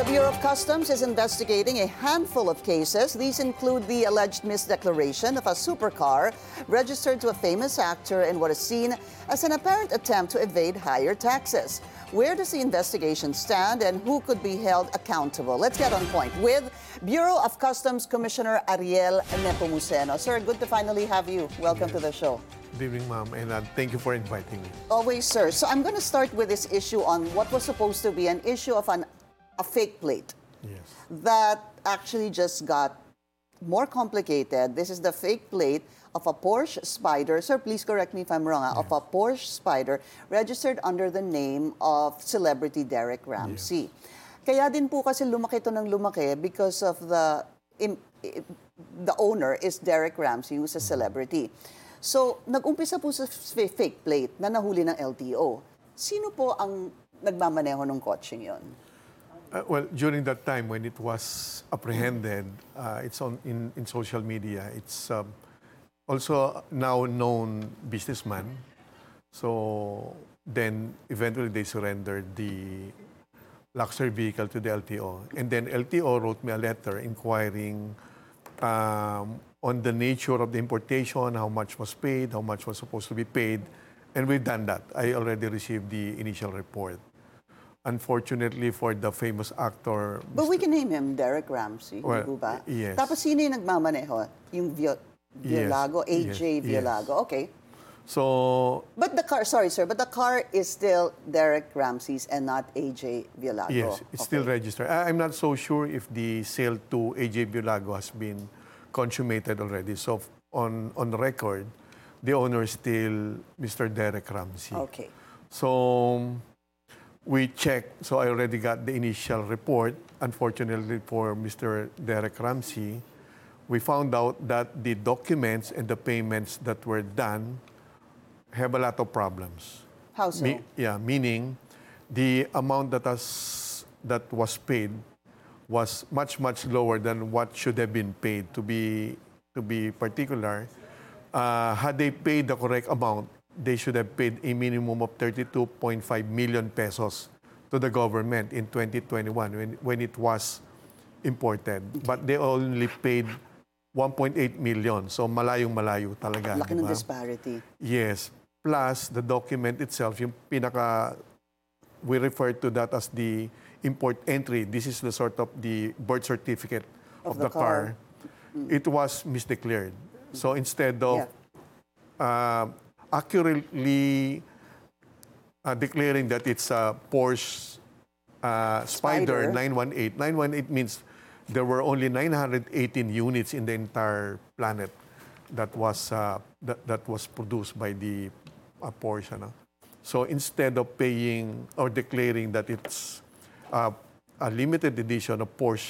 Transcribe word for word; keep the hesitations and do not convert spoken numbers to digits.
The Bureau of Customs is investigating a handful of cases. These include the alleged misdeclaration of a supercar registered to a famous actor in what is seen as an apparent attempt to evade higher taxes. Where does the investigation stand and who could be held accountable? Let's get on point with Bureau of Customs Commissioner Ariel Nepomuceno. Sir, good to finally have you. Welcome Yes. to the show. Good evening, ma'am, and uh, thank you for inviting me. Always, sir. So I'm going to start with this issue on what was supposed to be an issue of an, a fake plate Yes. that actually just got more complicated. This is the fake plate of a Porsche Spider. Sir, please correct me if I'm wrong. ah, Of a Porsche Spider registered under the name of celebrity Derek Ramsey. Kaya din po kasi lumaki ito ng lumaki because of the im- i- the owner is Derek Ramsey, who's a celebrity. So, nag-umpisa po sa f- fake plate na nahuli ng L T O. Sino po ang nagmamaneho ng kotseng yon? Uh, well, during that time when it was apprehended, uh, it's on in, in social media. It's um, also now known businessman. So then eventually they surrendered the luxury vehicle to the L T O, and then L T O wrote me a letter inquiring um, on the nature of the importation, how much was paid, how much was supposed to be paid, and we've done that. I already received the initial report. Unfortunately for the famous actor, But we can name him Derek Ramsey, Well, di po ba? yes. Tapos sino yung nagmamaneho? Yung Vio- Violago, A J yes, Violago. Okay. so But the car, sorry sir, but the car is still Derek Ramsey's and not A J Violago. yes, it's still Okay. registered. I, I'm not so sure if the sale to A J Biolago has been consummated already. So f- on on record, the owner is still Mister Derek Ramsey. Okay. So we checked. So I already got the initial report. Unfortunately for Mister Derek Ramsey, we found out that the documents and the payments that were done have a lot of problems. How so? Me- yeah, meaning the amount that has that was paid was much much lower than what should have been paid. To be to be particular, uh, had they paid the correct amount, they should have paid a minimum of thirty-two point five million pesos to the government in twenty twenty-one when when it was imported. But they only paid one point eight million. So malayong malayo talaga. Laki di ng ba? disparity. Yes. Plus, the document itself, yung pinaka, we refer to that as the import entry. This is the sort of the birth certificate Of of, the the, car. car. It was misdeclared. So instead of Yeah. uh, accurately uh, declaring that it's a Porsche uh, Spider. Spider nine one eight. nine one eight means there were only nine hundred eighteen units in the entire planet that was uh, that, that was produced by the uh, Porsche. No? So instead of paying or declaring that it's uh, a limited edition of Porsche